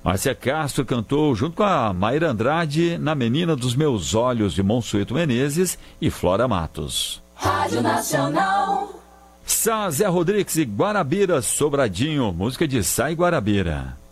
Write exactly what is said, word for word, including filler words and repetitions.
Márcia Castro cantou junto com a Mayra Andrade na Menina dos Meus Olhos, de Monsueto Menezes e Flora Matos. Rádio Nacional. Sá Zé Rodrigues e Guarabira, Sobradinho, música de Sá e Guarabira.